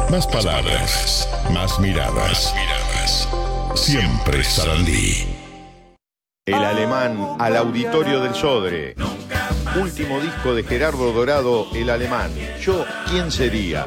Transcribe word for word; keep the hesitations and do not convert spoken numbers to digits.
Más palabras, más miradas. Siempre Sarandí. El Alemán al Auditorio del Sodre. Último disco de Gerardo Dorado, El Alemán. Yo, ¿quién sería?